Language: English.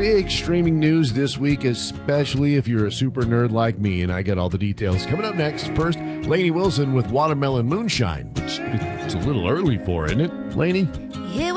big streaming news this week, especially if you're a super nerd like me, and I get all the details. Coming up next, first, Lainey Wilson with Watermelon Moonshine, which it's a little early for, isn't it, Lainey?